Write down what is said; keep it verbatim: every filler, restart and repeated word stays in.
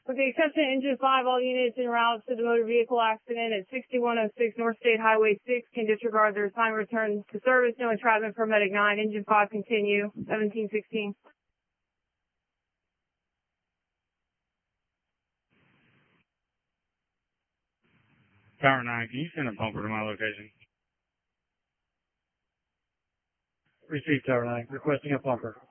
With the exception of Engine five, all units en route to the motor vehicle accident at sixty-one oh six North State Highway six can disregard their assigned return to service. No entrapment for Medic nine. Engine five continue. seventeen sixteen. Tower nine, can you send a pumper to my location? Receive Tower nine. Requesting a pumper.